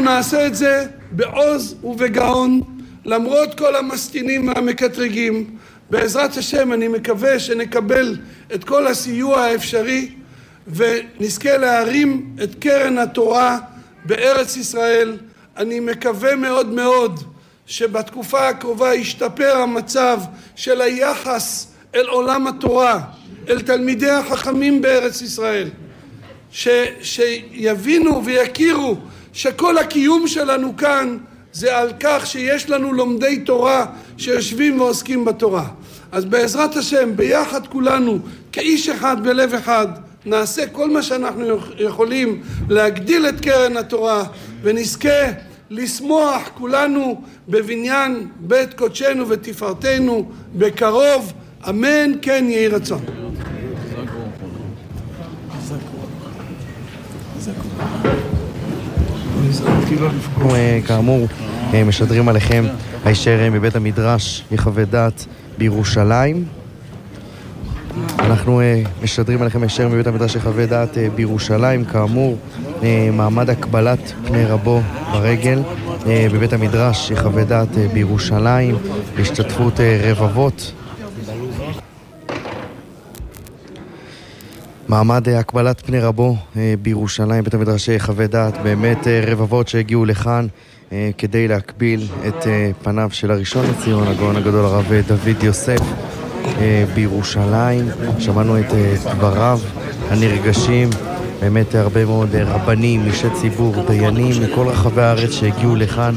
נעשה את זה בעוז ובגאון, למרות כל המסטינים והמקטרגים. בעזרת השם אני מקווה שנקבל את כל הסיוע האפשרי, ונזכה להרים את קרן התורה בארץ ישראל. אני מקווה מאוד מאוד שבתקופה הקרובה ישתפר המצב של היחס אל עולם התורה, אל תלמידי החכמים בארץ ישראל, שיבינו ויכירו שכל הקיום שלנו כאן זה על כך שיש לנו לומדי תורה שיושבים ועוסקים בתורה. אז בעזרת השם ביחד כולנו כאיש אחד בלב אחד נעשה כל מה שאנחנו יכולים להגדיל את קרן התורה, ונזכה לשמוח כולנו בבניין בית קודשנו ותפארתנו בקרוב, אמן כן יהי רצון. כאמור משדרים עליכם הישר מבית המדרש יחווה דעת בירושלים. אנחנו משדרים עליכם הישר מבית המדרש יחווה דעת בירושלים. כאמור מעמד הקבלת פני רבו ברגל בבית המדרש יחווה דעת בירושלים בהשתתפות רבבות. מעמד הקבלת פני רבו בירושלים, בית המדרש יחווה דעת, באמת רבבות שהגיעו לכאן כדי להקביל את פניו של הראשון לציון, הגאון הגדול הרב דוד יוסף בירושלים. שמענו את דבריו הנרגשים, באמת הרבה מאוד רבנים, אישי ציבור, דיינים מכל רחבי הארץ שהגיעו לכאן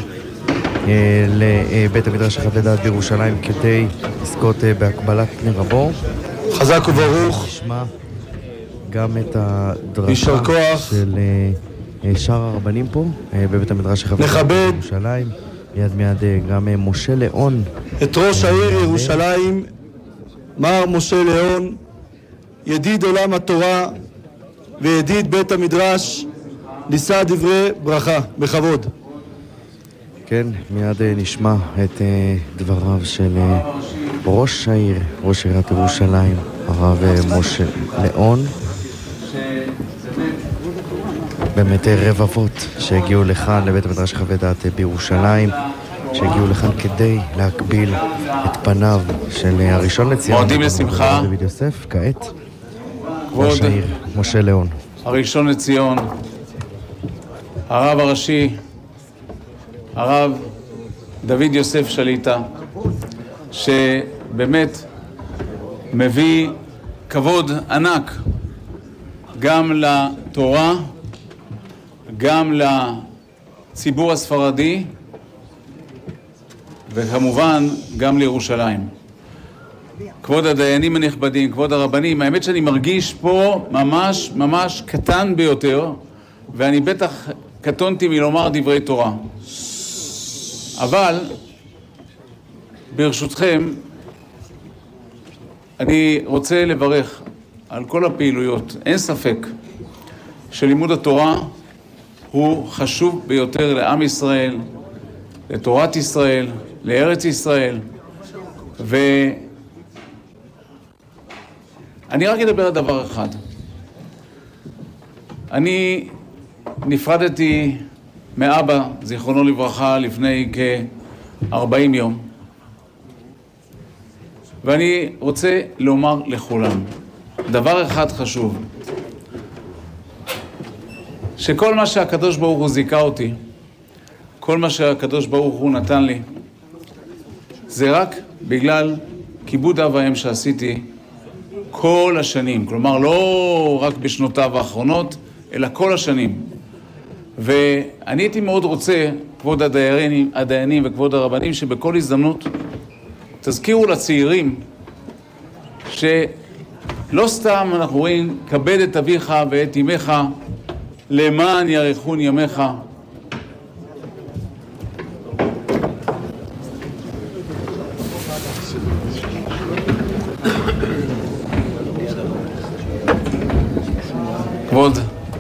לבית המדרש יחווה דעת בירושלים כדי לזכות בהקבלת פני רבו. חזק וברוך. נשמע גם את הדרשה של שאר הרבנים פה בבית המדרש יחווה דעת בירושלים. מיד גם משה ליאון, את ראש העיר ירושלים, מר משה ליאון, ידיד עולם התורה וידיד בית המדרש, נישא דברי ברכה, בכבוד. כן, מיד נשמע את דבריו של ראש העיר, ראש עיריית ירושלים, הרב משה ליאון. באמת רבבות שהגיעו לכאן לבית המדרש יחווה דעת בירושלים, שהגיעו לכאן כדי להקביל את פניו של הראשון לציון, מועדים לשמחה. דוד יוסף. כעת ראש העיר משה ליאון, הראשון לציון, הרב הראשי, הרב דוד יוסף שליטה, שבאמת מביא כבוד ענק גם לתורה, גם לציבור הספרדי, וכמובן גם לירושלים. כבוד הדיינים הנכבדים, כבוד הרבנים, האמת שאני מרגיש פה ממש ממש קטן ביותר, ואני בטח קטונתי מלומר דברי תורה. אבל ברשותכם אני רוצה לברך על כל הפעילויות. אין ספק שלימוד התורה הוא חשוב ביותר לעם ישראל, לתורת ישראל, לארץ ישראל. ואני רק אדבר על דבר אחד. אני נפרדתי מאבא, זיכרונו לברכה, לפני כ-40 יום. ואני רוצה לומר לכולם דבר אחד חשוב, שכל מה שהקדוש ברוך הוא זיכה אותי, כל מה שהקדוש ברוך הוא נתן לי, זה רק בגלל כיבוד אב ואם שעשיתי כל השנים. כלומר, לא רק בשנותיו האחרונות, אלא כל השנים. ואני הייתי מאוד רוצה, כבוד הדיינים וכבוד הרבנים, שבכל הזדמנות תזכירו לצעירים שלא סתם אנחנו רואים כבד את אביך ואת אמך למען יאריכון ימיך. כבוד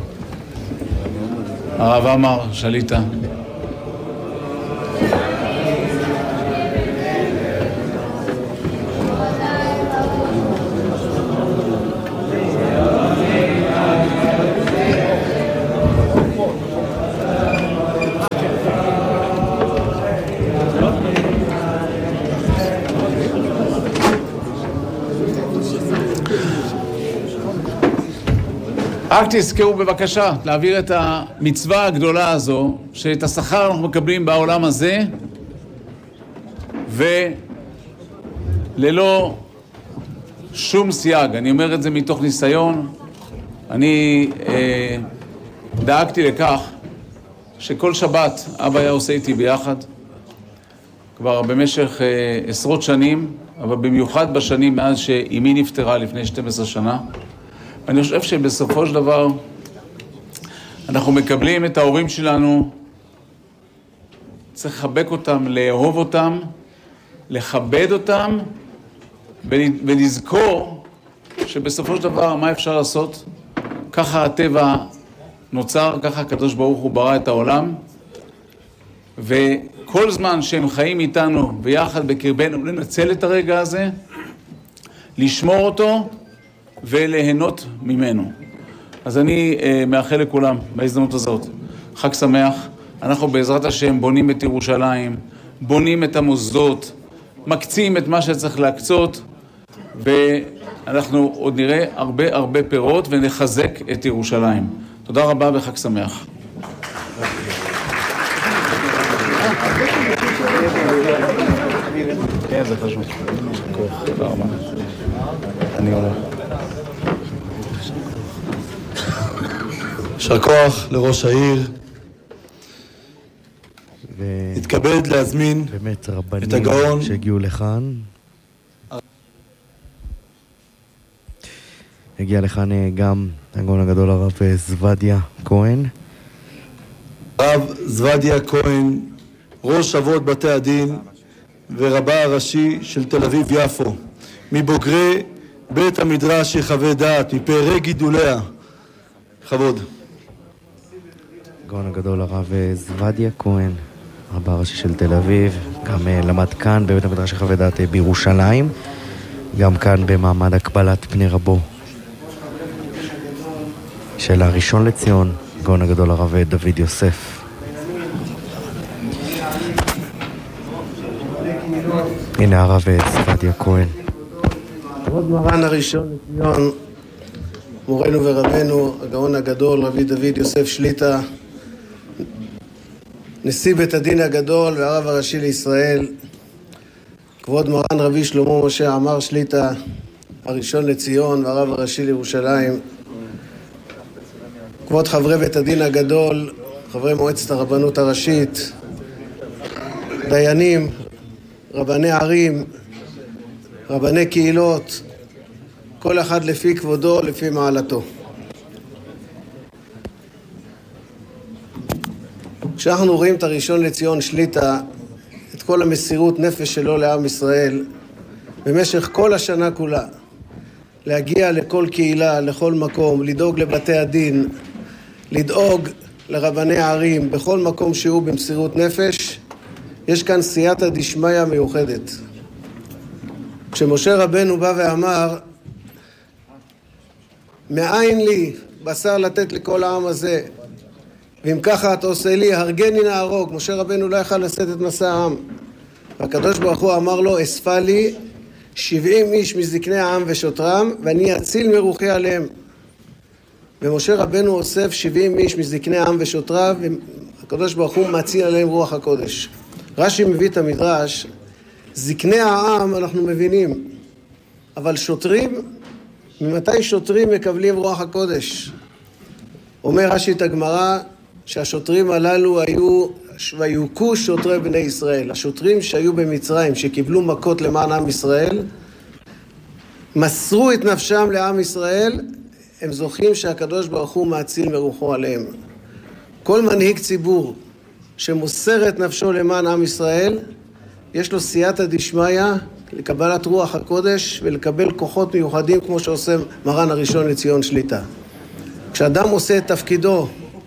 הרב עמר שליטה, רק תזכרו בבקשה להעביר את המצווה הגדולה הזו, שאת השכר אנחנו מקבלים בעולם הזה, וללא שום סייג. אני אומר את זה מתוך ניסיון. אני דאגתי לכך שכל שבת אבא היה עושה איתי ביחד, כבר במשך עשרות שנים, אבל במיוחד בשנים מאז שאימי נפטרה לפני 12 שנה. אני חושב שבסופו של דבר אנחנו מקבלים את ההורים שלנו, צריך לחבק אותם, לאהוב אותם, לכבד אותם, ולזכור שבסופו של דבר מה אפשר לעשות? ככה הטבע נוצר, ככה הקדוש ברוך הוא ברא את העולם, וכל זמן שהם חיים איתנו ויחד בקרבנו, לנצל את הרגע הזה, לשמור אותו וליהנות ממנו. אז אני מאחל לכולם בהזדמנות הזאת חג שמח. אנחנו בעזרת השם בונים את ירושלים, בונים את המוסדות, מקצים את מה שצריך להקצות, ואנחנו עוד נראה הרבה פירות ונחזק את ירושלים. תודה רבה וחג שמח. כן, זה חשוב. תודה רבה. אני אומר. יישר כוח לראש העיר. התכבד להזמין באמת רבנים את הגאון שהגיעו לכאן. הגיע לכאן גם הגאון הגדול הרב זוודיה כהן. הרב זוודיה כהן, ראש אבות בתי הדין ורבה הראשי של תל אביב יפו, מבוגרי בית המדרש יחווה דעת, מפארי גידוליה. כבוד. הגאון הגדול הרב זוודיה כהן, רבה הראשי של תל אביב, גם למד כאן בבית המדרש יחווה דעת בירושלים, גם כאן במעמד הקבלת פני רבו של הראשון לציון, הגאון הגדול הרב דוד יוסף. הנה הרב זוודיה כהן. כבוד מרן הראשון לציון, מורנו ורבנו, הגאון הגדול רבי דוד יוסף שליטה, נשיא בית הדין הגדול והרב הראשי לישראל, כבוד מרן רבי שלמה משה עמר שליטה, הראשון לציון והרב הראשי לירושלים, כבוד חברי בית הדין הגדול, חברי מועצת הרבנות הראשית, דיינים, רבני ערים, רבני קהילות, כל אחד לפי כבודו, לפי מעלתו. כשאנחנו רואים את הראשון לציון שליטה, את כל המסירות נפש שלו לעם ישראל, במשך כל השנה כולה, להגיע לכל קהילה, לכל מקום, לדאוג לבתי הדין, לדאוג לרבני הערים, בכל מקום שהוא במסירות נפש, יש כאן סייעתא דשמיא מיוחדת. כשמשה רבנו בא ואמר, מאין לי בשר לתת לכל העם הזה, ואם ככה אתה עושה לי, הרגני נהרוג. משה רבנו לא יכל לשאת את מסע העם. והקדוש ברוך הוא אמר לו, אספה לי 70 איש מזקני העם ושוטרם, ואני אציל מרוחי עליהם. ומשה רבנו אוסף 70 איש מזקני העם ושוטריו, והקדוש ברוך הוא מציל עליהם רוח הקודש. רש"י מביא את המדרש, זקני העם אנחנו מבינים, אבל שוטרים, ממתי שוטרים מקבלים רוח הקודש? אומר רש"י את הגמרא, שהשוטרים הללו היו ויוכו שוטרי בני ישראל, השוטרים שהיו במצרים, שקיבלו מכות למען עם ישראל, מסרו את נפשם לעם ישראל, הם זוכים שהקדוש ברוך הוא מאציל מרוחו עליהם. כל מנהיג ציבור שמוסר את נפשו למען עם ישראל, יש לו סייעתא דשמיא לקבלת רוח הקודש ולקבל כוחות מיוחדים כמו שעושה מרן הראשון לציון שליטה. כשאדם עושה את תפקידו,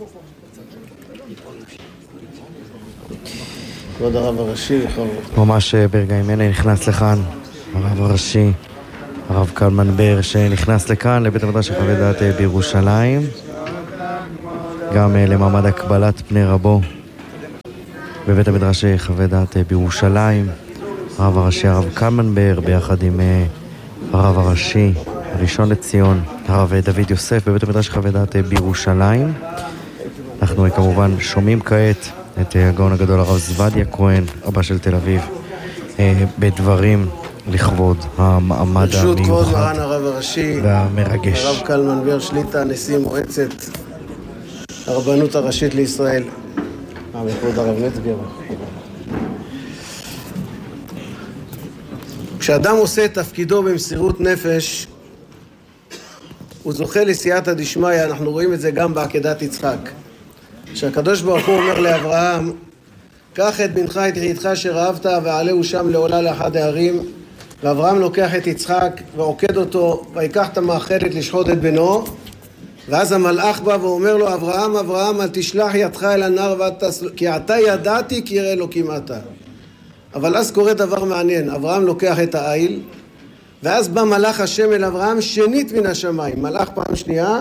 כבוד הרב הראשי, ממש ברגעים אלה נכנס לכאן הרב הראשי, הרב קלמן בר, שנכנס לכאן לבית המדרש יחווה דעת בירושלים, גם למעמד הקבלת פני רבו בבית המדרש יחווה דעת בירושלים. הרב הראשי הרב קלמן בר ביחד עם הרב הראשי ראשון לציון, הרב דוד יוסף, בבית המדרש יחווה דעת בירושלים. אנחנו כמובן שומעים כעת את הגאון הגדול הרב זוודיה כהן, רבה של תל אביב, בדברים לכבוד המעמד ברשות כבוד המיוחד מרן הרב הראשי והמרגש. הרב קלמן בר שליטא, נשיא מועצת הרבנות הראשית לישראל. מכבוד הרב נצגר. כשאדם עושה את תפקידו במסירות נפש, הוא זוכה לסייעתא דשמיא. אנחנו רואים את זה גם בעקדת יצחק. כשהקדוש ברוך הוא אומר לאברהם, קח את בנך את יחידך אשר אהבת ועלהו שם לעולה לאחד הערים, ואברהם לוקח את יצחק ועוקד אותו, ויקח את המאכלת לשחוט את בנו, ואז המלאך בא ואומר לו, אברהם, אברהם, אל תשלח ידך אל הנער כי עתה ידעתי כי ירא אלוקים אתה. אבל אז קורה דבר מעניין, אברהם לוקח את העיל, ואז בא מלאך השם אל אברהם שנית מן השמיים, מלאך פעם שנייה,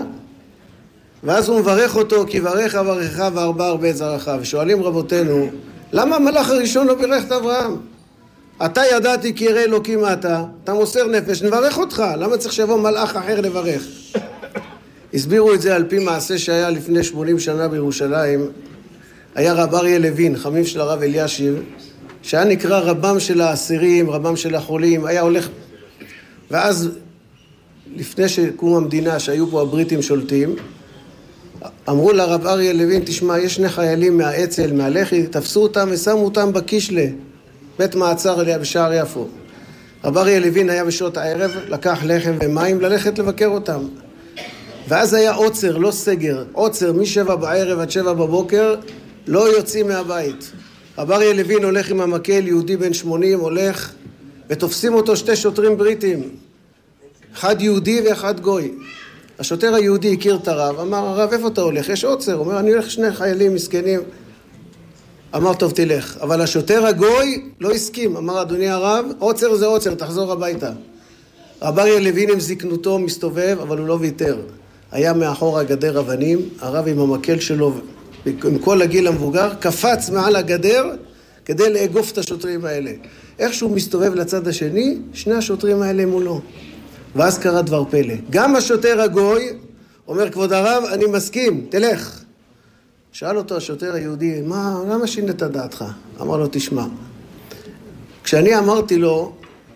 ואז הוא מברך אותו, כי ברך אברכך וארבע הרבה זרעך. ושואלים רבותינו, למה המלאך הראשון לא בירך את אברהם? אתה ידעתי כי ירא אלוקים אתה מוסר נפש, נברך אותך, למה צריך שיבוא מלאך אחר לברך? הסבירו את זה על פי מעשה שהיה לפני 80 שנה בירושלים. היה רב אריה לוין, חמיו של הרב אלישיב, שהיה נקרא רבם של האסירים, רבם של החולים, היה הולך, ואז לפני שקום המדינה, שהיו פה הבריטים שולטים, אמרו לרב אריה לוין, תשמע, יש שני חיילים מהאצ"ל, מהלח"י, תפסו אותם ושמו אותם בקישלה, בית מעצר עליה בשער יפו. רב אריה לוין היה בשעות הערב, לקח לחם ומים ללכת לבקר אותם. ואז היה עוצר, לא סגר, עוצר מ7 בערב עד 7 בבוקר, לא יוצאים מהבית. רב אריה לוין הולך עם המקל, יהודי בן 80, הולך, ותופסים אותו 2 שוטרים בריטים, אחד יהודי ואחד גוי. השוטר היהודי הכיר את הרב, אמר, הרב, איפה אתה הולך? יש עוצר. אומר, אני הולך 2 חיילים מסכנים. אמר, טוב, תלך. אבל השוטר הגוי לא הסכים. אמר, אדוני הרב, עוצר זה עוצר, תחזור הביתה. רב אריה לוין עם זקנותו מסתובב, אבל הוא לא ויתר. היה מאחור הגדר אבנים, הרב עם המקל שלו, עם כל הגיל המבוגר, קפץ מעל הגדר כדי לאגוף את השוטרים האלה. איך שהוא מסתובב לצד השני, 2 השוטרים האלה מולו. ואז קרה דבר פלא. גם השוטר הגוי אומר, כבוד הרב, אני מסכים, תלך. שאל אותו השוטר היהודי, למה שינית דעתך? אמר לו, תשמע. כשאני אמרתי לו,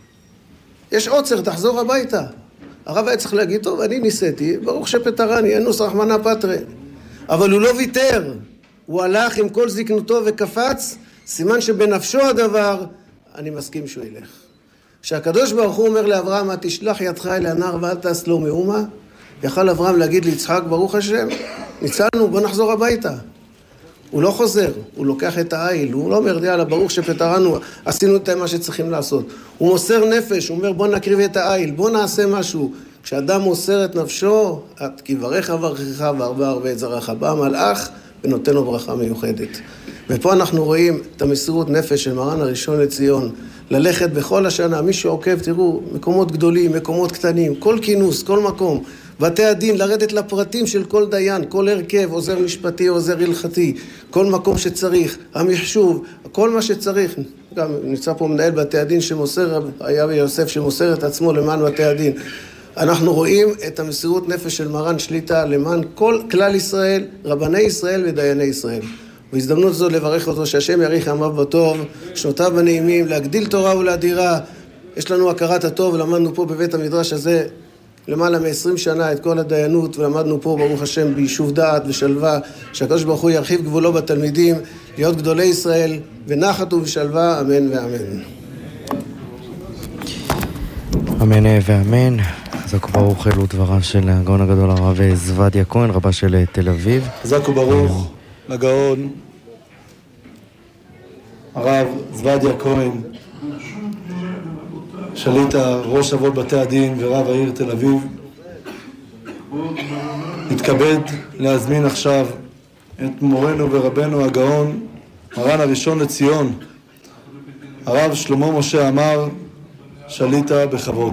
יש עוצר, תחזור הביתה. הרב היה צריך להגיד, טוב, אני ניסיתי, ברוך שפטרני, אנוס רחמנא פטרי. אבל הוא לא ויתר. הוא הלך עם כל זקנותו וקפץ, סימן שבנפשו הדבר, אני מסכים שהוא ילך. כשהקדוש ברוך הוא אומר לאברהם, תשלח ידך אל הנער ואל תעש לו מאומה, יכל אברהם להגיד ליצחק, ברוך השם, ניצלנו, בוא נחזור הביתה. הוא לא חוזר, הוא לוקח את העיל, הוא לא אומר, יאללה, ברוך שפטרנו, עשינו את מה שצריכים לעשות. הוא מוסר נפש, הוא אומר, בוא נקריב את העיל, בוא נעשה משהו. כשאדם מוסר את נפשו, כי ברך אברכך וארבע הרבה זרעך, בא המלאך ונותן לו ברכה מיוחדת. ופה אנחנו רואים את המסירות נפש של מרן הראשון לציון, ללכת בכל השנה, מי שעוקב, תראו, מקומות גדולים, מקומות קטנים, כל כינוס, כל מקום, בתי הדין, לרדת לפרטים של כל דיין, כל הרכב, עוזר משפטי, עוזר הלכתי, כל מקום שצריך, המחשוב, כל מה שצריך. גם נמצא פה מנהל בתי הדין שמוסר, היה ביוסף שמוסר את עצמו למען בתי הדין. אנחנו רואים את המסירות נפש של מרן שליטא למען כל כלל ישראל, רבני ישראל ודייני ישראל. בהזדמנות זו לברך אותו שהשם יאריך ימיו בטוב, שנותיו בנעימים, להגדיל תורה ולאדירה. יש לנו הכרת הטוב, למדנו פה בבית המדרש הזה למעלה מ-20 שנה את כל הדיינות, ולמדנו פה ברוך השם ביישוב דעת ושלווה, שהקדוש ברוך הוא ירחיב גבולו בתלמידים, להיות גדולי ישראל, ונחת ובשלווה, אמן ואמן. אמן ואמן. חזק וברוך אלו דבריו של הגאון הגדול הרב זוודיה כהן, רבה של תל אביב. חזק וברוך לגאון הרב זוודיה כהן, שליטא, ראש אבות בתי הדין ורב העיר תל אביב. נתכבד להזמין עכשיו את מורנו ורבנו הגאון, מרן הראשון לציון, הרב שלמה משה עמאר, שליטא, בכבוד.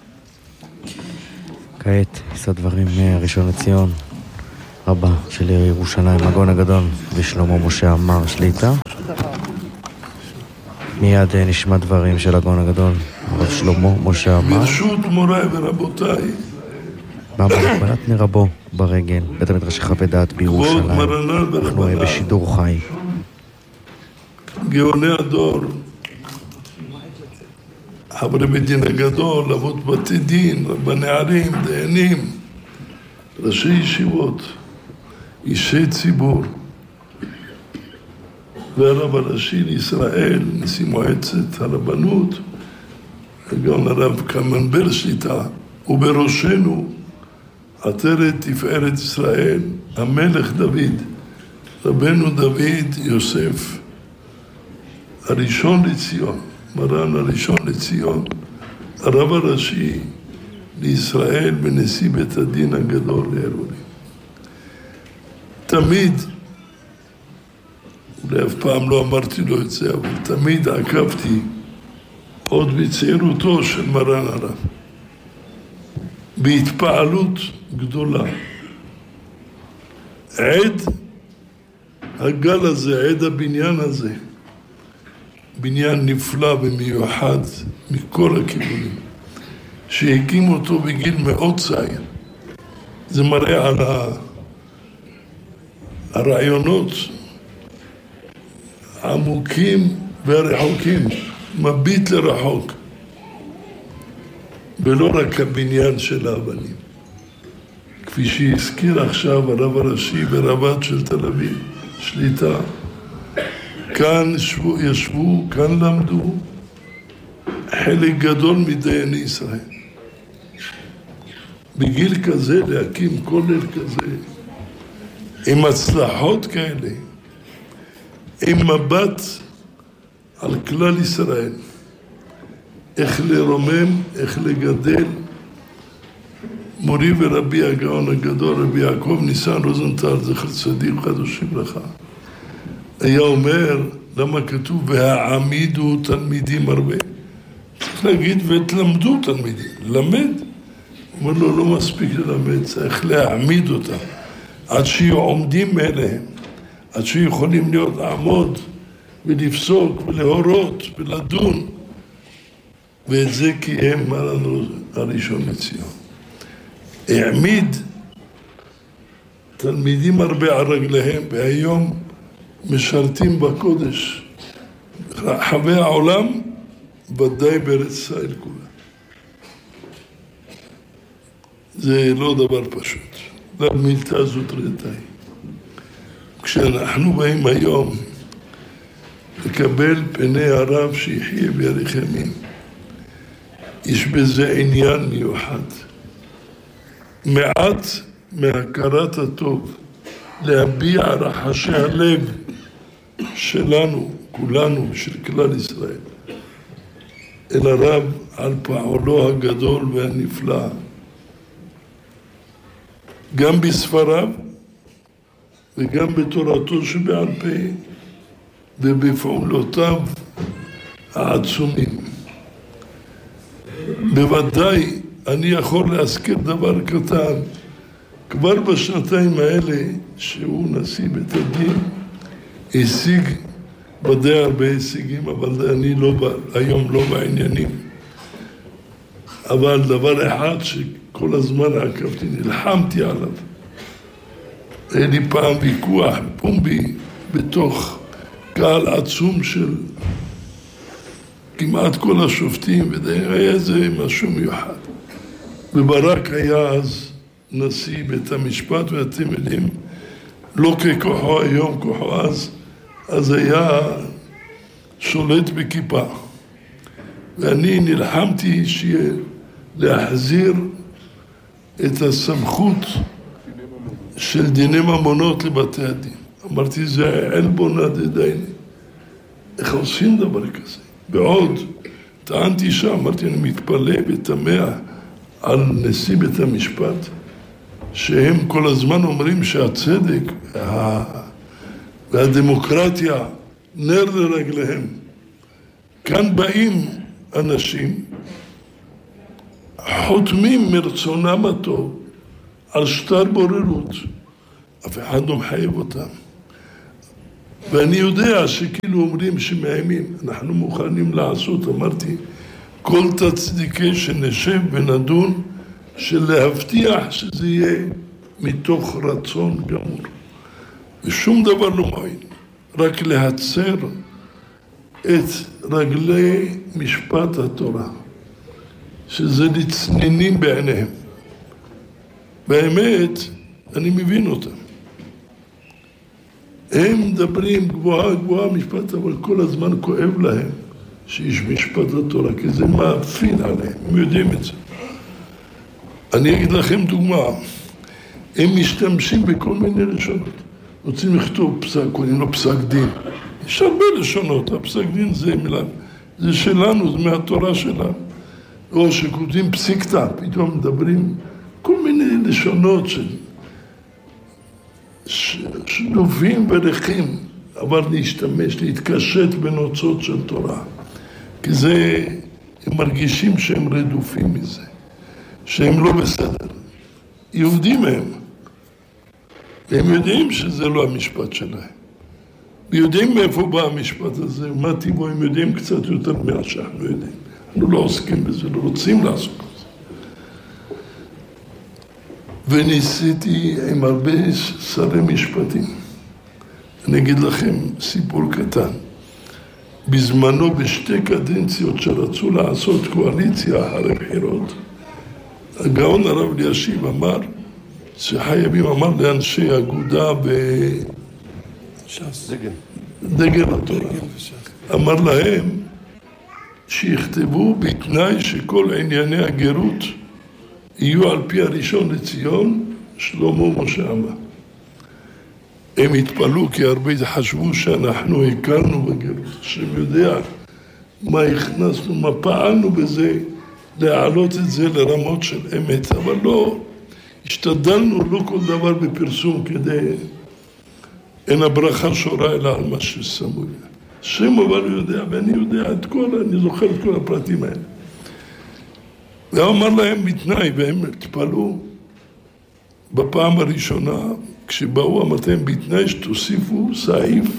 כעת יישא דברים ראשון לציון, רבה של ירושלים, הגאון הגדול ושלמה משה עמאר, שליטא. מיד נשמע דברים של הגאון הגדול, הרב שלמה משה עמאר. ברשות מוריי ורבותיי, מעמד הקבלת נר הבו ברגל, בית המדרש יחווה דעת בירושלים. אנחנו בשידור חי. גאוני הדור, חברי בית דין הגדול, אבות בתי דין, רבני ערים, דיינים, ראשי ישיבות, אישי ציבור, והרב הראשי לישראל, נשיא מועצת הרבנות, וגם הרב קמנבר שליטה, ובראשנו עטרת תפארת ישראל, המלך דוד, רבנו דוד יוסף, הראשון לציון, מרן הראשון לציון, הרב הראשי לישראל ונשיא בית הדין הגדול לערעורים. תמיד, אולי אף פעם לא אמרתי לו את זה, אבל תמיד עקבתי עוד בצעירותו של מרן הרב, בהתפעלות גדולה. עד הגל הזה, עד הבניין הזה, בניין נפלא ומיוחד מכל הכיוונים, שהקים אותו בגיל מאוד צעיר. זה מראה על הרעיונות העמוקים והרחוקים, מביט לרחוק, ולא רק הבניין של האבנים. כפי שהזכיר עכשיו הרב הראשי ורבת של תל אביב, שליטה, כאן ישבו, כאן למדו חלק גדול מדייני ישראל. בגיל כזה להקים כולל כזה, עם הצלחות כאלה, עם מבט על כלל ישראל, איך לרומם, איך לגדל. מורי ורבי הגאון הגדול, רבי יעקב ניסן רוזנטל, זכר צדיק קדוש לברכה, היה אומר, למה כתוב והעמידו תלמידים הרבה? צריך להגיד ותלמדו תלמידים, למד. הוא אומר לו, לא מספיק ללמד, צריך להעמיד אותם, עד שיהיו עומדים מאליהם, עד שיהיו יכולים לעמוד ולפסוק ולהורות ולדון. ואת זה קיים מרן הראשון לציון. העמיד תלמידים הרבה על רגליהם, והיום משרתים בקודש רחבי העולם, ודאי בארץ ישראל כולה. זה לא דבר פשוט. למילתא זוטרתאי. כשאנחנו באים היום לקבל פני הרב שיחיה ויאריך ימים, יש בזה עניין מיוחד. מעט מהכרת הטוב, להביע רחשי הלב שלנו, כולנו, של כלל ישראל, אל הרב על פעולו הגדול והנפלא, גם בספריו וגם בתורתו שבעל פה ובפעולותיו העצומים. בוודאי אני יכול להזכיר דבר קטן. כבר בשנתיים האלה שהוא נשיא בית הדין, השיג ודאי הרבה הישגים, אבל אני היום לא בעניינים. אבל דבר אחד שכל הזמן עקבתי, נלחמתי עליו. היה לי פעם ויכוח פומבי בתוך קהל עצום של כמעט כל השופטים, והיה זה משהו מיוחד. וברק היה אז נשיא בית המשפט, ואתם יודעים, לא ככוחו היום, כוחו אז היה שולט בכיפה. ואני נלחמתי שיהיה להחזיר את הסמכות של דיני ממונות לבתי הדין. אמרתי, זה עלבונה דדייני. איך עושים דבר כזה? בעוד טענתי שם, אמרתי, אני מתפלא ותמה על נשיא בית המשפט, שהם כל הזמן אומרים שהצדק והדמוקרטיה נר לרגליהם. כאן באים אנשים, חותמים מרצונם הטוב על שטר בוררות, אף אחד לא מחייב אותם. ואני יודע שכאילו אומרים שמאיימים, אנחנו מוכנים לעשות, אמרתי, כל תצדיקי שנשב ונדון של להבטיח שזה יהיה מתוך רצון גמור. ושום דבר לא מועיל, רק להצר את רגלי משפט התורה, שזה לצנינים בעיניהם. באמת, אני מבין אותם. הם מדברים גבוהה גבוהה משפט, אבל כל הזמן כואב להם שיש משפט התורה, כי זה מאפין עליהם, הם יודעים את זה. אני אגיד לכם דוגמה, הם משתמשים בכל מיני לשונות. רוצים לכתוב פסק, קוראים לו פסק דין. יש הרבה לשונות, הפסק דין זה מילה, זה שלנו, זה מהתורה שלנו. או שכותבים פסיקתא, פתאום מדברים כל מיני לשונות של שלובים וריחים, אבל להשתמש, להתקשט בנוצות של תורה. כי זה, הם מרגישים שהם רדופים מזה, שהם לא בסדר. יהודים הם, והם יודעים שזה לא המשפט שלהם. ויודעים מאיפה בא המשפט הזה, מה טיבו, הם יודעים קצת יותר מה שאנחנו יודעים. אנחנו לא עוסקים בזה, לא רוצים לעסוק בזה. וניסיתי עם הרבה שרי משפטים. אני אגיד לכם סיפור קטן. בזמנו בשתי קדנציות שרצו לעשות קואליציה אחרי בחירות, הגאון הרב אלישיב אמר שחייבים, אמר לאנשי אגודה ש"ס. דגל התורה. אמר להם שיכתבו בתנאי שכל ענייני הגרות יהיו על פי הראשון לציון, שלמה משה עמאר. הם התפלאו כי הרבה חשבו שאנחנו הקלנו בגרות. השם יודע מה הכנסנו, מה פעלנו בזה, להעלות את זה לרמות של אמת. אבל לא, השתדלנו לא כל דבר בפרסום כדי, אין הברכה שורה אלא על מה ששמו לי. השם אבל יודע, ואני יודע את כל, אני זוכר את כל הפרטים האלה. והוא אמר להם בתנאי, והם התפלאו בפעם הראשונה, כשבאו אמרתם בתנאי שתוסיפו סעיף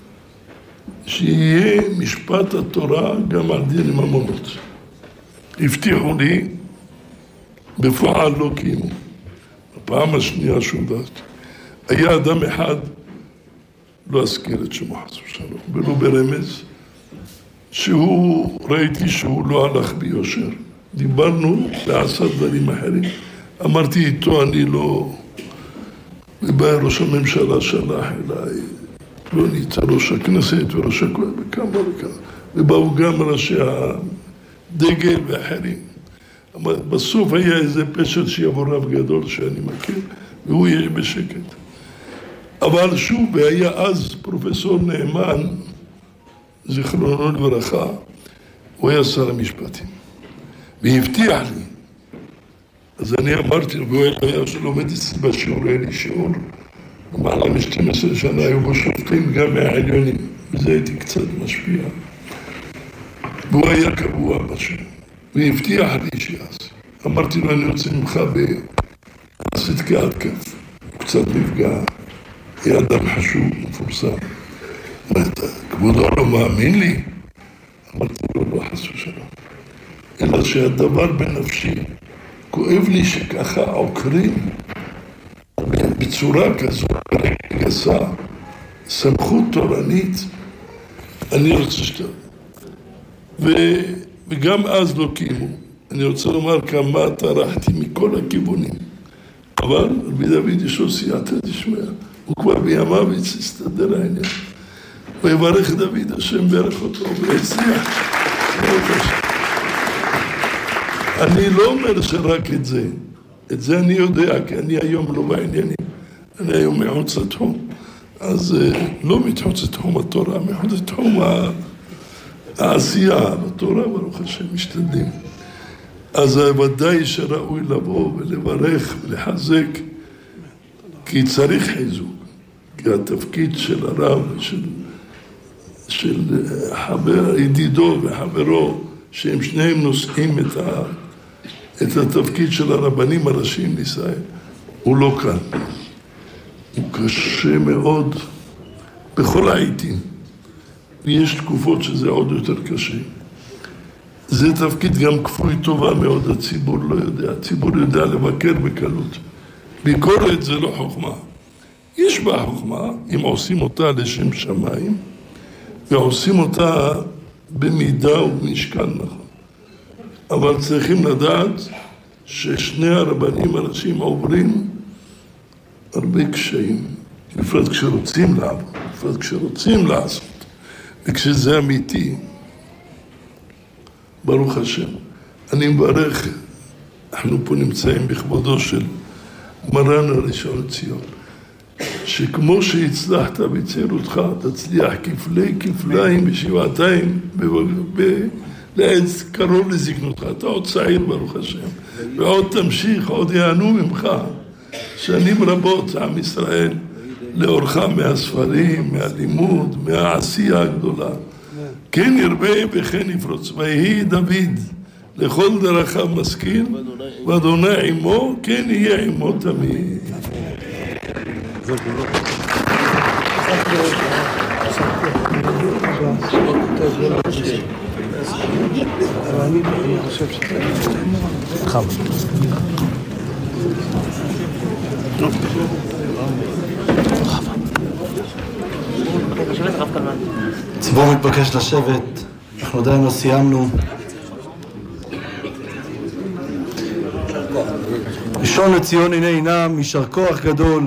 שיהיה משפט התורה גם על דין ממונות. הבטיחו לי, בפועל לא קיימו. הפעם השנייה שום דעת. היה אדם אחד, לא אזכיר את שמו חס ושלום, ולא ברמז, שהוא, ראיתי שהוא לא הלך ביושר. דיברנו לעשות דברים אחרים. אמרתי איתו, אני לא... ובא ראש הממשלה שלח אליי, לא ניצה ראש הכנסת וראש הכהן וכמה וכמה. ובאו גם ראשי הדגל ואחרים. בסוף היה איזה פשט שיבוא רב גדול שאני מכיר, והוא יהיה בשקט. אבל שוב, והיה אז פרופסור נאמן, זיכרונו לברכה, הוא היה שר המשפטים. והבטיח לי. אז אני אמרתי לו, והוא היה שלומד אצלי בשיעור, היה לי שיעור, במעלה מ-12 שנה היו בו שופטים גם מהעליונים, וזה הייתי קצת משפיע. והוא היה קבוע בשיעור, והבטיח לי שיעשה. אמרתי לו, אני רוצה ממך בצדקה עד כף, הוא קצת נפגע, היה אדם חשוב, מפורסם. כבודו לא מאמין לי? אמרתי לו, לא חס ושלום. אלא שהדבר בנפשי, כואב לי שככה עוקרים בצורה כזו, גסה, סמכות תורנית, אני רוצה שתהיה. וגם אז לא קיימו. אני רוצה לומר כמה טרחתי מכל הכיוונים. אבל רבי דוד יש לו סייעתא דשמיא, הוא כבר בימיו הסתדר העניין. ויברך דוד, השם ברך אותו, והצליח. אני לא אומר שרק את זה אני יודע, כי אני היום לא בעניינים, אני היום מחוץ לתחום, אז לא מתחוץ לתחום התורה, מחוץ לתחום העשייה בתורה, ברוך השם, משתדלים. אז ודאי שראוי לבוא ולברך ולחזק, כי צריך חיזוק, כי התפקיד של הרב, של חבר, ידידו וחברו, שהם שניהם נושאים את התפקיד של הרבנים הראשיים לישראל, הוא לא כאן. הוא קשה מאוד בכל העיתים. ויש תקופות שזה עוד יותר קשה. זה תפקיד גם כפוי טובה מאוד, הציבור לא יודע, הציבור יודע לבקר בקלות. ביקורת זה לא חוכמה. יש בה חוכמה, אם עושים אותה לשם שמיים, ועושים אותה במידה ובמשקל נכון. אבל צריכים לדעת ששני הרבנים הראשיים עוברים הרבה קשיים, בפרט כשרוצים לעבוד, בפרט כשרוצים לעשות, וכשזה אמיתי. ברוך השם. אני מברך, אנחנו פה נמצאים בכבודו של מרן הראשון לציון, שכמו שהצלחת בצעירותך, תצליח כפלי כפליים בשבעתיים לעץ קרוב לזקנותך. אתה עוד צעיר ברוך השם, ועוד תמשיך, עוד יענו ממך שנים רבות עם ישראל לאורך מהספרים, מהלימוד, מהעשייה הגדולה. כן ירבה וכן יפרוץ. ויהי דוד לכל דרכיו משכיל, ואדוני עמו, כן יהיה עמו תמיד. ציבור מתבקש לשבת, אנחנו עדיין לא סיימנו. ראשון לציון הנה עינם, יישר כוח גדול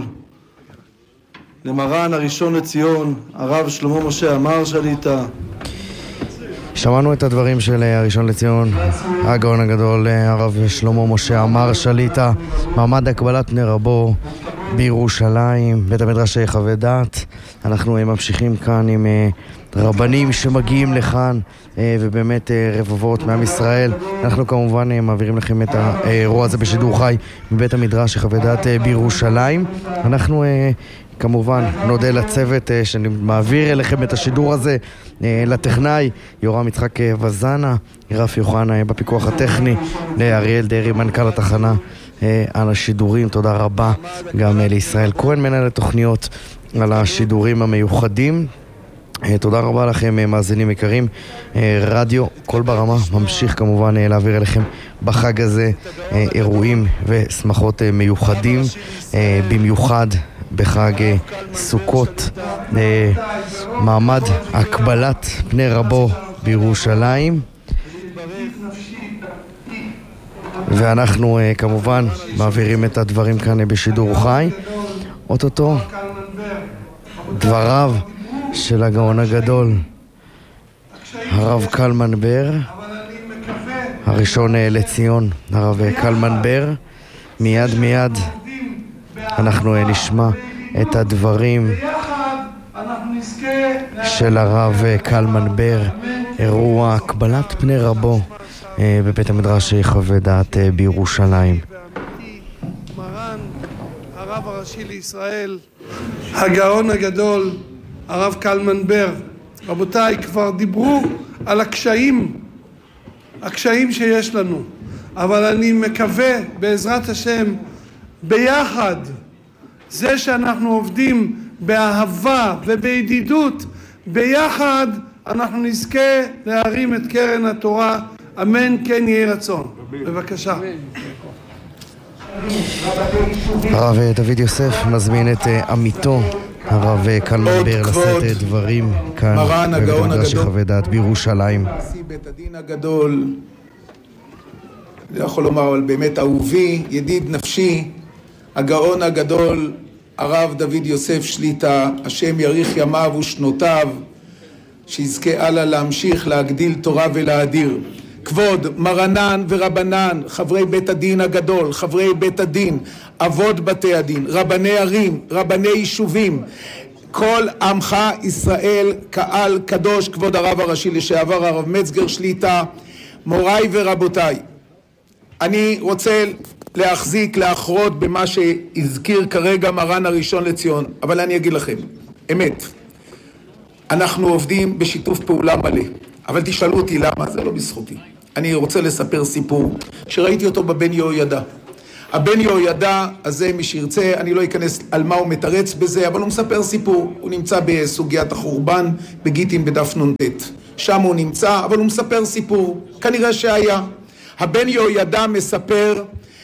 למרן הראשון לציון, הרב שלמה משה עמאר שליט"א. שמענו את הדברים של הראשון לציון, הגאון הגדול, הרב שלמה משה עמאר שליט"א, מעמד הקבלת פני רבו בירושלים, בית המדרש חווה דעת. אנחנו ממשיכים כאן עם רבנים שמגיעים לכאן, ובאמת רבבות מעם ישראל. אנחנו כמובן מעבירים לכם את האירוע הזה בשידור חי מבית המדרש חווה דעת בירושלים. אנחנו כמובן נודה לצוות שאני מעביר אליכם את השידור הזה, לטכנאי יורם יצחק וזנה, רפי יוחנה בפיקוח הטכני, לאריאל דרי מנכ"ל התחנה על השידורים. תודה רבה גם לישראל כהן מנהל התוכניות על השידורים המיוחדים. תודה רבה לכם מאזינים יקרים. רדיו קול ברמה ממשיך כמובן להעביר אליכם בחג הזה אירועים ושמחות מיוחדים, במיוחד בחג סוכות, מעמד הקבלת פני רבו בירושלים. ואנחנו כמובן מעבירים את הדברים כאן בשידור חי. אוטוטו דבריו של הגאון הגדול הרב קלמן בר, הראשון לציון הרב קלמן בר. מיד אנחנו נשמע את הדברים של הרב קלמן בר, אירוע קבלת פני רבו בבית המדרש חווה דעת בירושלים. מרן הרב הראשי לישראל, הגאון הגדול הרב קלמן בר. רבותיי, כבר דיברו על הקשיים שיש לנו, אבל אני מקווה בעזרת השם ביחד, זה שאנחנו עובדים באהבה ובידידות, ביחד אנחנו נזכה להרים את קרן התורה. אמן כן יהי רצון. בבקשה. הרב דוד יוסף מזמין את עמיתו הרב קלמן בר לשאת דברים כאן בבית המדרש חווה דעת בירושלים. נשיא בית הדין הגדול, לא יכול לומר, אבל באמת אהובי, ידיד נפשי, הגאון הגדול הרב דוד יוסף שליט"א, השם יאריך ימיו ושנותיו, שיזכה הלאה להמשיך להגדיל תורה ולהאדיר. כבוד מרנן ורבנן, חברי בית הדין הגדול, חברי בית הדין, אבות בתי הדין, רבני ערים, רבני יישובים, כל עמך ישראל, קהל קדוש, כבוד הרב הראשי לשעבר הרב מצגר שליט"א, מוריי ורבותיי, אני רוצה להחזיק, לאחרות במה שהזכיר כרגע מרן הראשון לציון, אבל אני אגיד לכם, אמת, אנחנו עובדים בשיתוף פעולה מלא, אבל תשאלו אותי למה, זה לא בזכותי. אני רוצה לספר סיפור שראיתי אותו בבן יהוידע. הבן יהוידע הזה, מי שירצה, אני לא אכנס על מה הוא מתרץ בזה, אבל הוא מספר סיפור. הוא נמצא בסוגיית החורבן, בגיטין בדף נ"ט. שם הוא נמצא, אבל הוא מספר סיפור, כנראה שהיה. הבן יהוידע מספר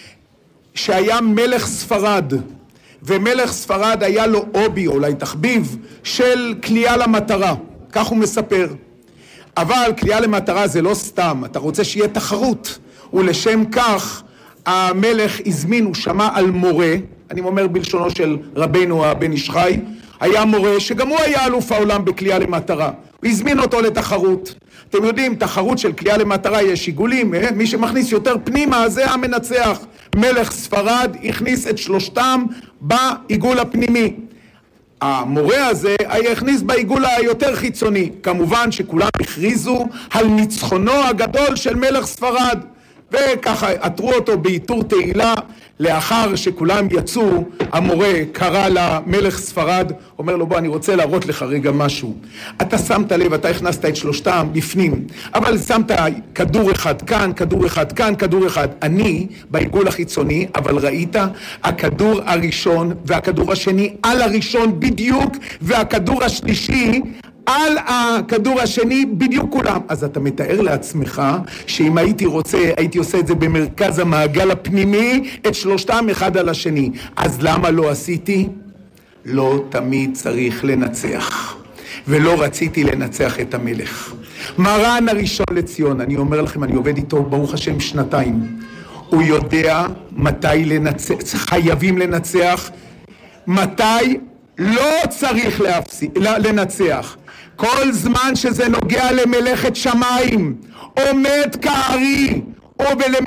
שהיה מלך ספרד, ומלך ספרד היה לו אובי, אולי תחביב, של קליעה למטרה, כך הוא מספר. אבל קליעה למטרה זה לא סתם, אתה רוצה שיהיה תחרות, ולשם כך המלך הזמין, הוא שמע על מורה, אני אומר בלשונו של רבנו הבן איש חי, היה מורה שגם הוא היה אלוף העולם בקליעה למטרה, הוא הזמין אותו לתחרות. אתם יודעים, תחרות של קליעה למטרה יש עיגולים, מי שמכניס יותר פנימה זה המנצח. מלך ספרד הכניס את שלושתם בעיגול הפנימי. המורה הזה היה הכניס בעיגול היותר חיצוני. כמובן שכולם הכריזו על ניצחונו הגדול של מלך ספרד, וככה עטרו אותו בעיטור תהילה. לאחר שכולם יצאו, המורה קרא למלך ספרד, אומר לו, בוא, אני רוצה להראות לך רגע משהו. אתה שמת לב, אתה הכנסת את שלושתם בפנים, אבל שמת כדור אחד כאן, כדור אחד כאן, כדור אחד. אני בעיגול החיצוני, אבל ראית, הכדור הראשון והכדור השני על הראשון בדיוק, והכדור השלישי על הכדור השני בדיוק כולם. אז אתה מתאר לעצמך שאם הייתי רוצה, הייתי עושה את זה במרכז המעגל הפנימי, את שלושתם אחד על השני. אז למה לא עשיתי? לא תמיד צריך לנצח, ולא רציתי לנצח את המלך. מרן הראשון לציון, אני אומר לכם, אני עובד איתו ברוך השם שנתיים, הוא יודע מתי לנצח, חייבים לנצח, מתי לא צריך לנצח. כל זמן שזה נוגע למלאכת שמיים, עומד כארי, או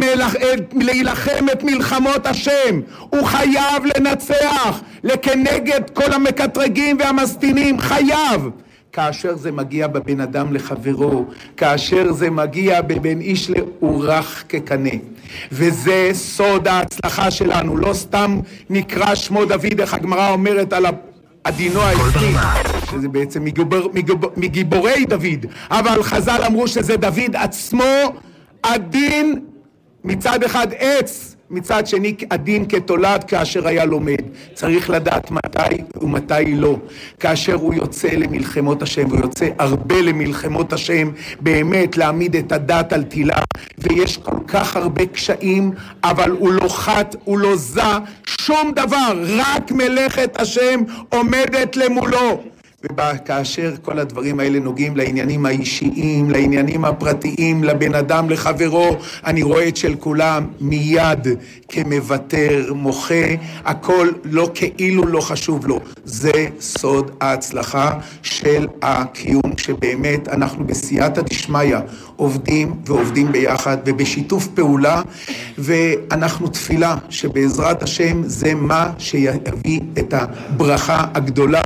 להילחם את מלחמות השם, הוא חייב לנצח, לכנגד כל המקטרגים והמסטינים, חייב. כאשר זה מגיע בבן אדם לחברו, כאשר זה מגיע בבן איש הוא רך כקנה. וזה סוד ההצלחה שלנו, לא סתם נקרא שמו דוד, איך הגמרא אומרת על עדינו העצמי, שזה בעצם מגיבורי דוד, אבל חז"ל אמרו שזה דוד עצמו עדין, מצד אחד עץ, מצד שני עדין כתולד כאשר היה לומד. צריך לדעת מתי ומתי לא. כאשר הוא יוצא למלחמות השם, הוא יוצא הרבה למלחמות השם, באמת להעמיד את הדת על תילה, ויש כל כך הרבה קשיים, אבל הוא לא חת, הוא לא זה, שום דבר, רק מלאכת השם עומדת למולו. וכאשר כל הדברים האלה נוגעים לעניינים האישיים, לעניינים הפרטיים, לבן אדם, לחברו, אני רואה את של כולם מיד כמוותר, מוחה, הכל לא כאילו לא חשוב לו. זה סוד ההצלחה של הקיום, שבאמת אנחנו בסייעתא דשמיא עובדים ועובדים ביחד ובשיתוף פעולה, ואנחנו תפילה שבעזרת השם זה מה שיביא את הברכה הגדולה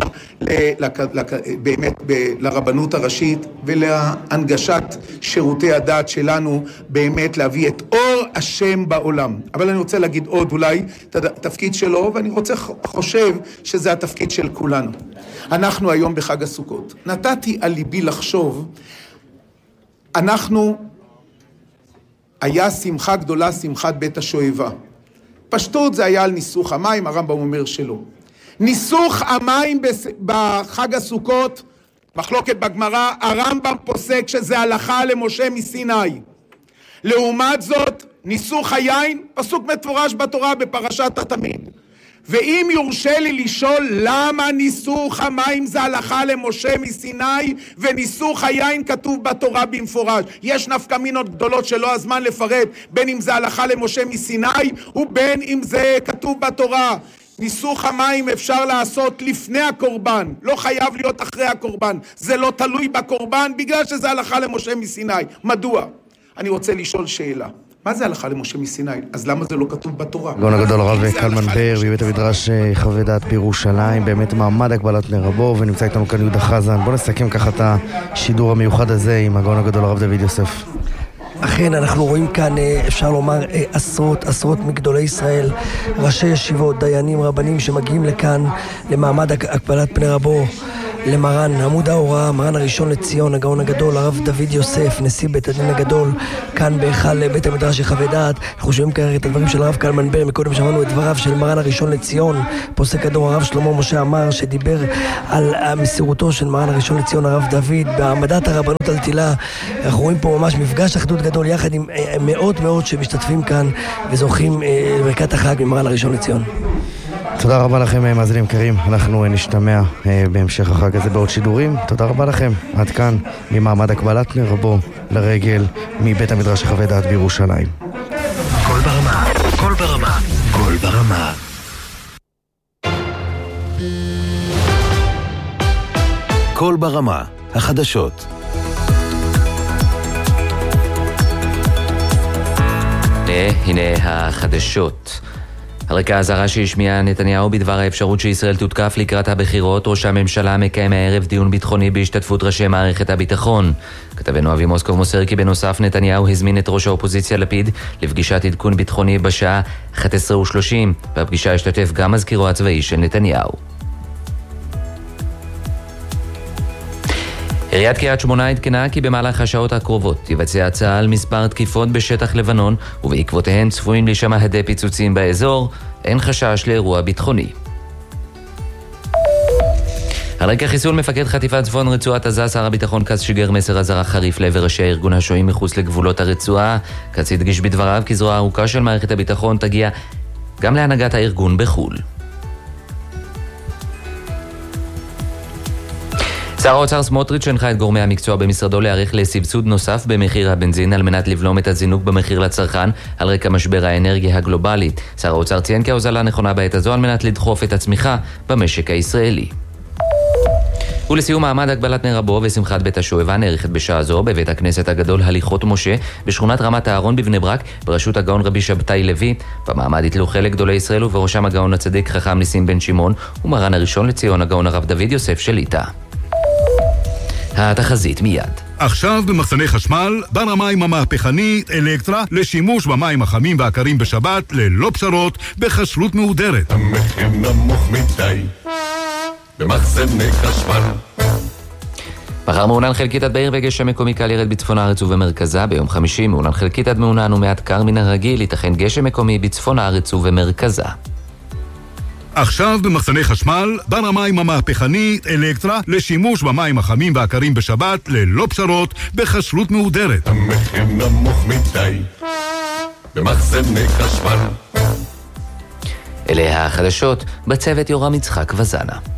באמת לרבנות הראשית ולהנגשת שירותי הדת שלנו, באמת להביא את אור השם בעולם. אבל אני רוצה להגיד עוד אולי את התפקיד שלו, ואני חושב שזה התפקיד של כולנו. אנחנו היום בחג הסוכות. נתתי על ליבי לחשוב, היה שמחה גדולה, שמחת בית השואבה. פשטות זה היה על ניסוך המים, הרמב"ם אומר שלא. ניסוך המים בחג הסוכות, מחלוקת בגמרא, הרמב"ם פוסק שזה הלכה למשה מסיני. לעומת זאת, ניסוך היין, פסוק מפורש בתורה בפרשת התמיד. ואם יורשה לי לשאול למה ניסוך המים זה הלכה למשה מסיני וניסוך היין כתוב בתורה במפורש, יש נפקא מינות גדולות שלא הזמן לפרט, בין אם זה הלכה למשה מסיני ובין אם זה כתוב בתורה. ניסוך המים אפשר לעשות לפני הקורבן, לא חייב להיות אחרי הקורבן, זה לא תלוי בקורבן בגלל שזה הלכה למשה מסיני. מדוע? אני רוצה לשאול שאלה, מה זה הלכה למשה מסיני? אז למה זה לא כתוב בתורה? גאון הגדול הרב קלמן בר בבית המדרש חווה דעת בירושלים, באמת מעמד הגבלת פני רבו, ונמצא איתנו כאן יהודה חזן. בוא נסכם ככה את השידור המיוחד הזה עם הגאון הגדול הרב דוד יוסף. אכן, אנחנו רואים כאן, אפשר לומר, עשרות מגדולי ישראל, ראשי ישיבות, דיינים, רבנים שמגיעים לכאן למעמד הגבלת פני רבו. למרן עמוד ההוראה, מרן הראשון לציון, הגאון הגדול, הרב דוד יוסף, נשיא בית הדין הגדול, כאן בהיכל בית המדרש יחווה דעת. אנחנו שומעים כרגע את הדברים של הרב קלמן בר. מקודם שמענו את דבריו של מרן הראשון לציון, פוסק הדור הרב שלמה משה עמאר, שדיבר על מסירותו של מרן הראשון לציון הרב דוד בהעמדת הרבנות על תילה. אנחנו רואים פה ממש מפגש אחדות גדול יחד עם מאות שמשתתפים כאן וזוכים לברכת החג ממרן הראשון לציון. תודה רבה לכם מאזינים יקרים, אנחנו נשתמע בהמשך החג הזה בעוד שידורים. תודה רבה לכם, עד כאן ממעמד הקבלת פני רבו לרגל מבית המדרש יחווה דעת בירושלים. קול ברמה, קול ברמה, קול ברמה. קול ברמה, החדשות. הנה החדשות. הרקע האזהרה שהשמיע נתניהו בדבר האפשרות שישראל תותקף לקראת הבחירות, ראש הממשלה מקיים הערב דיון ביטחוני בהשתתפות ראשי מערכת הביטחון. כתבנו אבי מוסקוב מוסר כי בנוסף נתניהו הזמין את ראש האופוזיציה לפיד לפגישת עדכון ביטחוני בשעה 11:30. בפגישה השתתף גם מזכירו הצבאי של נתניהו. עיריית קריית שמונה עדכנה כי במהלך השעות הקרובות יבצע צה"ל מספר תקיפות בשטח לבנון, ובעקבותיהן צפויים להישמע הדי פיצוצים באזור. אין חשש לאירוע ביטחוני. על רקע חיסול מפקד חטיפת צפון רצועת עזה, שר הביטחון כץ שיגר מסר אזהרה חריף לעבר ראשי הארגון השוהים מחוץ לגבולות הרצועה. כץ הדגיש בדבריו כי זרוע ארוכה של מערכת הביטחון תגיע גם להנהגת הארגון בחו"ל. שר האוצר סמוטריץ' הנחה את גורמי המקצוע במשרדו להיערך לסבסוד נוסף במחיר הבנזין על מנת לבלום את הזינוק במחיר לצרכן על רקע משבר האנרגיה הגלובלי. שר האוצר ציין כי ההוזלה נכונה בעת הזו על מנת לדחוף את הצמיחה במשק הישראלי. ולסיום, מעמד הגבלת פני רבו ושמחת בית השואבה נערכת בשעה זו בבית הכנסת הגדול הליכות משה בשכונת רמת הארון בבני ברק בראשות הגאון רבי שבתאי לוי. במעמד יתלו חלק גדולי ישראל ובראשם הגאון הצדיק חכם ניסים בן שמעון ומרן הראשון לציון הגאון הרב דוד יוסף שליט"א. התחזית מיד. עכשיו במחסני חשמל, בר המים המהפכנית אלקטרה לשימוש במים החמים והקרים בשבת ללא פשרות בכשרות מהודרת. המחיר נמוך מדי במחסני חשמל. מחר מעונן חלקית עד בעיר וגשם מקומי קל ירד בצפון הארץ ובמרכזה. ביום חמישי מעונן חלקית עד מעונן ומעט קר מן הרגיל, ייתכן גשם מקומי בצפון הארץ ובמרכזה. עכשיו במחסני חשמל, בר המים המהפכנית אלקטרה לשימוש במים החמים והקרים בשבת ללא פשרות בכשרות מהודרת. המחיר נמוך מדי במחסני חשמל. אלה החדשות, בצוות יורם יצחק וזנה.